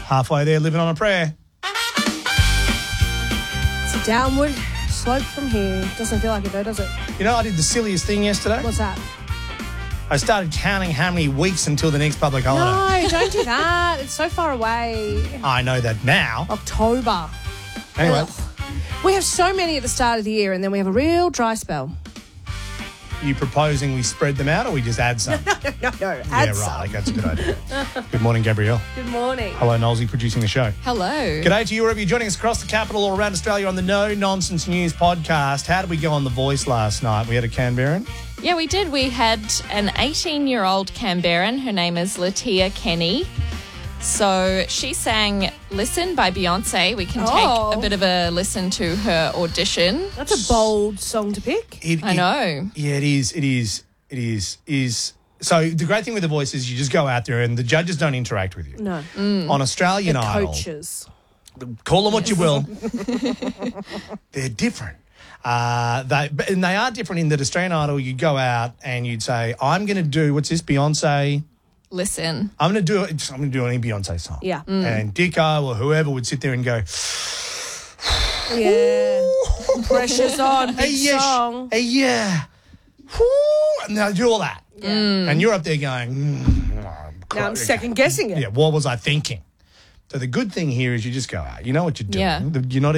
Halfway there, living on a prayer. It's a downward slope from here. Doesn't feel like it though, does it? You know, I did the silliest thing yesterday. What's that? I started counting how many weeks until the next public holiday. No, don't do that. It's so far away. I know that now. October. Anyway, Ugh. We have so many at the start of the year and then we have a real dry spell. are you proposing we spread them out or we just add some? No, Yeah, add some. right. That's a good idea. Good morning, Gabrielle. Good morning. Hello, Nolsey, producing the show. Hello. G'day to you wherever you're joining us across the capital or around Australia on the No Nonsense News podcast. How did we go on The Voice last night? We had a Canberran. Yeah, we did. We had an 18-year-old Canberran. Her name is Latia Kenny. So she sang Listen by Beyonce. We can take a bit of a listen to her audition. That's a bold song to pick. I know. Yeah, it is. So the great thing with The Voice is you just go out there and the judges don't interact with you. No. On Australian Idol, Coaches. call them what you will, they're different. They are different in that Australian Idol, you'd go out and you'd say, I'm going to do, what's this, Beyonce? Listen. I'm going to do any Beyonce song. Yeah. And Dicko or whoever would sit there and go, Yeah. Pressure's on. Big song. Yeah. Woo, and they'll do all that. Yeah. And you're up there going, Now I'm second guessing it. Yeah, what was I thinking? So the good thing here is you just go out. You know what you're doing. Yeah. You're not